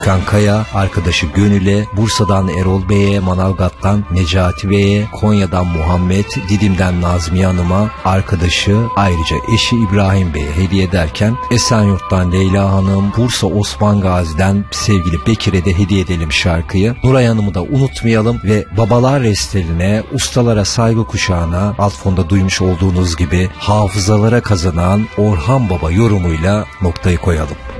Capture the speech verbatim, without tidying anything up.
Kankaya, arkadaşı Gönül'e, Bursa'dan Erol Bey'e, Manavgat'tan Necati Bey'e, Konya'dan Muhammed, Didim'den Nazmiye Hanım'a, arkadaşı ayrıca eşi İbrahim Bey'e hediye ederken Esenyurt'tan Leyla Hanım, Bursa Osman Gazi'den sevgili Bekir'e de hediye edelim şarkıyı. Nuray Hanım'ı da unutmayalım ve babalar restlerine, ustalara saygı kuşağına, alt fonda duymuş olduğunuz gibi hafızalara kazanan Orhan Baba yorumuyla noktayı koyalım.